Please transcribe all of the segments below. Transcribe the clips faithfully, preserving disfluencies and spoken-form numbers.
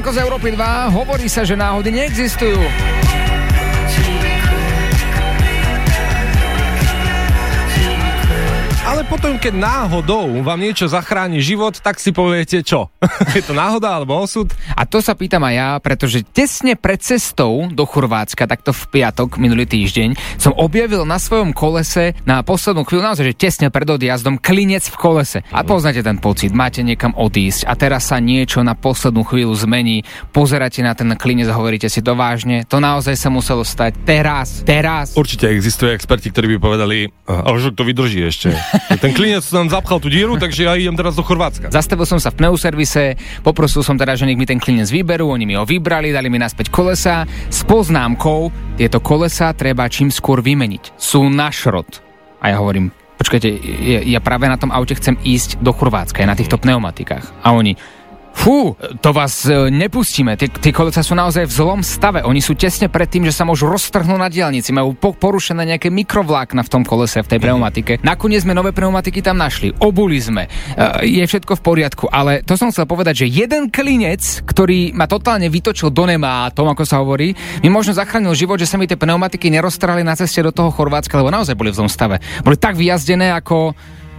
Danko z Európy dva. Hovorí sa, že náhody neexistujú. Ale potom, keď náhodou vám niečo zachráni život, tak si poviete čo? Je to náhoda alebo osud? A to sa pýtam aj ja, pretože tesne pred cestou do Chorvátska, takto v piatok, minulý týždeň, som objavil na svojom kolese na poslednú chvíľu, naozaj, že tesne pred odjazdom, klinec v kolese. A poznáte ten pocit, máte niekam odísť a teraz sa niečo na poslednú chvíľu zmení, pozeráte na ten klinec a hovoríte si to vážne, to naozaj sa muselo stať teraz, teraz. Určite existujú experti, ktorí by povedali, ale že to vydrží ešte. Ten klinec nám zapchal tú dieru, takže ja idem teraz do Chorvátska. Zastavil som sa v pneuservise, poprosil som teda, že nech mi ten klinec vyberú, oni mi ho vybrali, dali mi naspäť kolesa s poznámkou, tieto kolesa treba čím skôr vymeniť. Sú na šrot. A ja hovorím, počkajte, ja, ja práve na tom aute chcem ísť do Chorvátska, na týchto pneumatikách. A oni, fú, to vás e, nepustíme, tie, tie kolesa sú naozaj v zlom stave, oni sú tesne pred tým, že sa môžu roztrhnúť na diaľnici, majú po, porušené nejaké mikrovlákna v tom kolese, v tej pneumatike. Nakoniec sme nové pneumatiky tam našli, obuli sme, e, je všetko v poriadku, ale to som chcel povedať, že jeden klinec, ktorý ma totálne vytočil do nemá, tom ako sa hovorí, mi možno zachránil život, že sa mi tie pneumatiky neroztrhali na ceste do toho Chorvátska, lebo naozaj boli v zlom stave. Boli tak vyjazdené ako...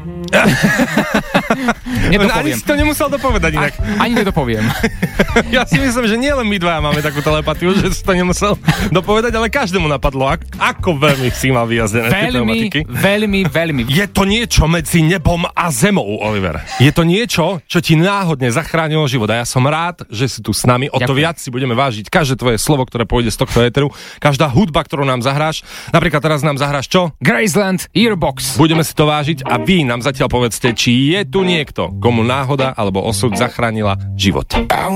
Ani si to nemusel dopovedať inak. A, ani nedopoviem. Ja si myslím, že nie len my dvaja máme takú telepatiu, že si to nemusel dopovedať, ale každému napadlo, ak, ako veľmi si mal vyjazdené tie pneumatiky. Veľmi, veľmi. Je to niečo medzi nebom a zemou, Oliver. Je to niečo, čo ti náhodne zachránilo život. A ja som rád, že si tu s nami. O to Ďakujem. Viac si budeme vážiť každé tvoje slovo, ktoré pôjde z tohto éteru. Každá hudba, ktorú nám zahráš. Napríklad teraz nám zahráš čo? Graceland Earbox. Budeme si to vážiť a vy nám zatiaľ povedzte, či je tu niekto, komu náhoda alebo osud zachránila život.